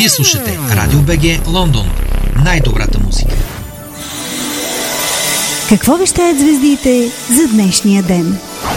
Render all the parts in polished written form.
Вие слушате Радио БГ Лондон. Най-добрата музика. Какво вещаят звездите за днешния ден?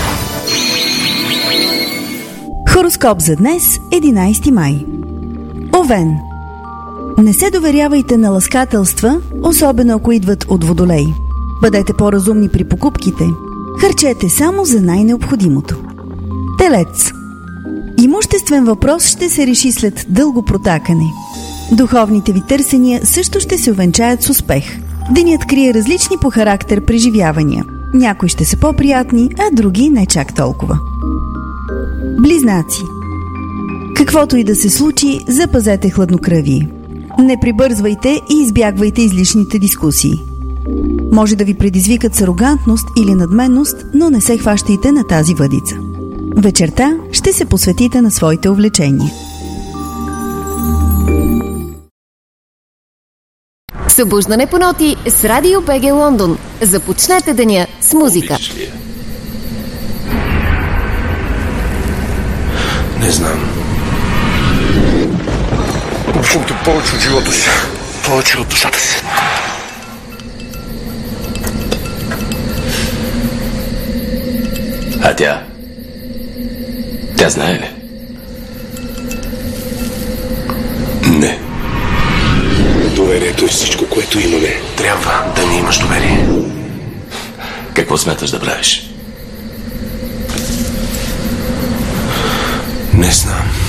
Хороскоп за днес, 11 май. Овен. Не се доверявайте на ласкателства, особено ако идват от Водолей. Бъдете по-разумни при покупките. Харчете само за най-необходимото. Телец. Имуществен въпрос ще се реши след дълго протакане. Духовните ви търсения също ще се увенчаят с успех. Денят крие различни по характер преживявания. Някои ще са по-приятни, а други не чак толкова. Близнаци. Каквото и да се случи, запазете хладнокръвие. Не прибързвайте и избягвайте излишните дискусии. Може да ви предизвикат с арогантност или надменност, но не се хващайте на тази въдица. Вечерта ще се посветите на своите увлечения. Събуждане по ноти с Радио БГ Лондон. Започнете деня с музика. Не знам. Обичам те повече от живота си. Повече от душата си. А тя? Тя знае ли? Не. Доверието е всичко, което имаме. Трябва да ни имаш доверие. Какво смяташ да правиш? Не знам.